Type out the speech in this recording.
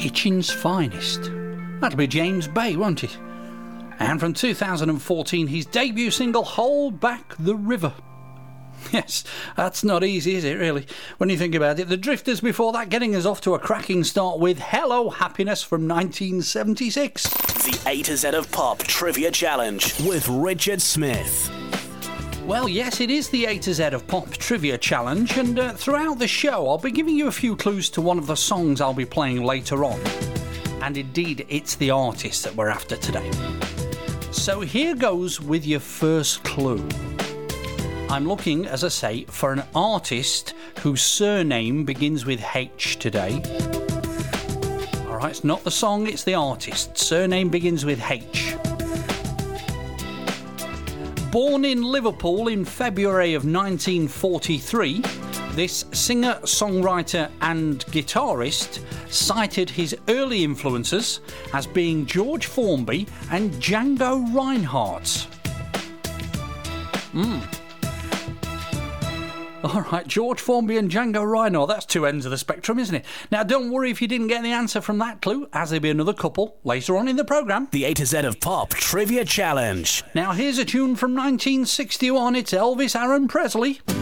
Hitchin's Finest. That'll be James Bay, won't it? And from 2014, his debut single, Hold Back the River. Yes, that's not easy, is it, really? When you think about it. The Drifters before that, getting us off to a cracking start with Hello Happiness from 1976. The A to Z of Pop Trivia Challenge with Richard Smith. Well, yes, it is the A to Z of Pop Trivia Challenge, and throughout the show I'll be giving you a few clues to one of the songs I'll be playing later on. And indeed, it's the artist that we're after today. So here goes with your first clue. I'm looking, as I say, for an artist whose surname begins with H today. Alright, it's not the song, it's the artist. Surname begins with H. Born in Liverpool in February of 1943, this singer, songwriter and guitarist cited his early influences as being George Formby and Django Reinhardt. Alright, George Formby and Django Reinhardt, that's two ends of the spectrum, isn't it? Now, don't worry if you didn't get the answer from that clue, as there'll be another couple later on in the programme. The A to Z of Pop Trivia Challenge. Now, here's a tune from 1961, it's Elvis Aaron Presley.